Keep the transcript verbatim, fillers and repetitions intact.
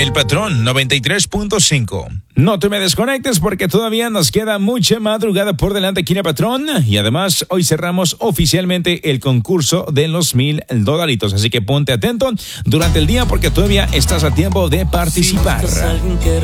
El Patrón noventa y tres punto cinco. No te me desconectes porque todavía nos queda mucha madrugada por delante aquí en El Patrón. Y además, hoy cerramos oficialmente el concurso de los mil dolaritos. Así que ponte atento durante el día porque todavía estás a tiempo de participar.